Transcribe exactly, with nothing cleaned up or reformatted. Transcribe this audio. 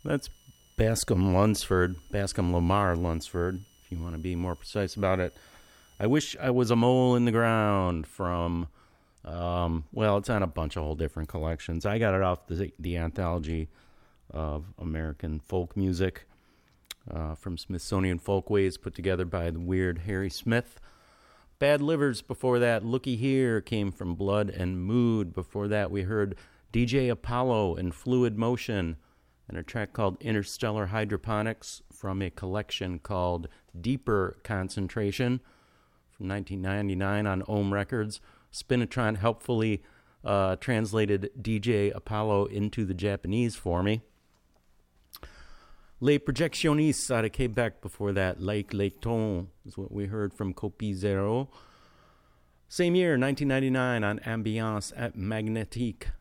That's Bascom Lunsford, Bascom Lamar Lunsford, if you want to be more precise about it. I Wish I Was a Mole in the Ground from, um, well, it's on a bunch of whole different collections. I got it off the, the Anthology of American Folk Music uh, from Smithsonian Folkways, put together by the weird Harry Smith. Bad Livers before that. Looky Here came from Blood and Mood. Before that, we heard D J Apollo and Fluid Motion and a track called Interstellar Hydroponics from a collection called Deeper Concentration from nineteen ninety-nine on Ohm Records. Spinatron helpfully uh, translated D J Apollo into the Japanese for me. Les Projectionnistes out of Quebec before that. Lake Layton is what we heard from Copie Zero. Same year, nineteen ninety-nine, on Ambiance at Magnetique.